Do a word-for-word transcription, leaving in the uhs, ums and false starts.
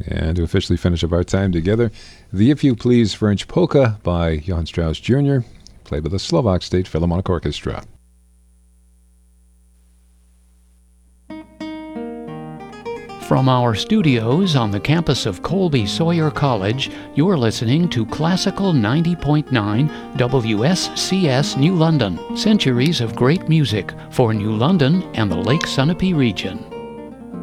And to officially finish up our time together, the If You Please French Polka by Johann Strauss Junior, played by the Slovak State Philharmonic Orchestra. From our studios on the campus of Colby Sawyer College, you're listening to Classical ninety point nine W S C S New London. Centuries of great music for New London and the Lake Sunapee region.